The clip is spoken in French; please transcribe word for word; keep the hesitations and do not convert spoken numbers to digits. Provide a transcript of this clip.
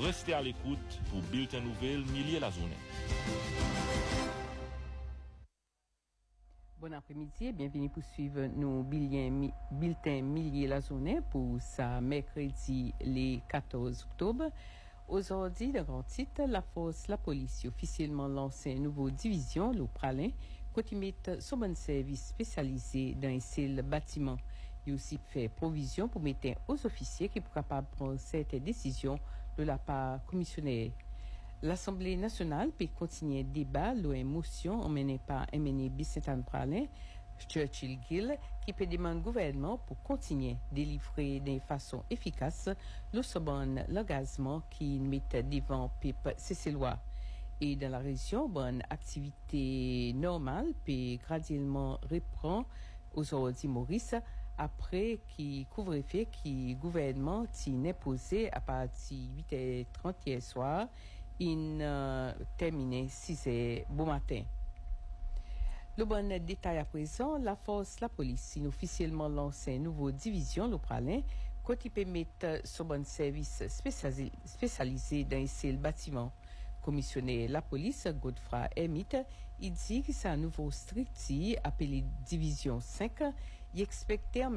Restez à l'écoute pour Bulletin Nouvelle Milliers la journée. Bon après-midi et bienvenue pour suivre nos bulletins Milliers la journée pour ce mercredi le quatorze octobre. Aujourd'hui, de grand titre, la force, la police officiellement lancé une nouvelle division, le Pralin, qui met son bon service spécialisé dans un seul bâtiment. Il aussi fait provision pour mettre aux officiers qui sont capables de prendre cette décision de la part commissionnaire. L'Assemblée nationale peut continuer le débat sur une motion emmenée par M N E Bicentan Pralin, Churchill Gill, qui peut demander au gouvernement pour continuer à délivrer de façon efficace le sabon l'engagement qui met devant Pipe Cécélois. Et dans la région, bonne activité normale peut graduellement reprendre aujourd'hui Maurice après qui couvre-feu qui gouvernement t'y posé à partir de huit heures trente hier soir in uh, terminé six heures bon matin. Le bon détail à présent, la force, la police, a officiellement lancé une nouvelle division, le Pralin, qui permet son bon service spécialisé, spécialisé dans un seul bâtiment. Commissionnaire la police, Godfrey Hermite, il dit que c'est un nouveau structure appelé division cinq, il expectait